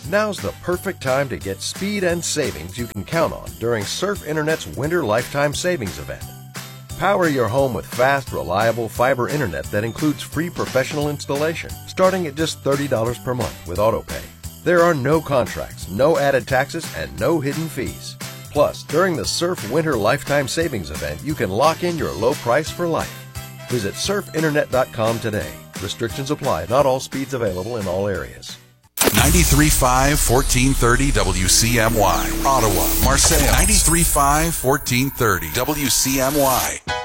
Now's the perfect time to get speed and savings you can count on during Surf Internet's Winter Lifetime Savings Event. Power your home with fast, reliable fiber internet that includes free professional installation, starting at just $30 per month with AutoPay. There are no contracts, no added taxes, and no hidden fees. Plus, during the Surf Winter Lifetime Savings Event, you can lock in your low price for life. Visit surfinternet.com today. Restrictions apply. Not all speeds available in all areas. 93.5, 1430 WCMY. Ottawa, Marseille. 93.5, 1430 WCMY.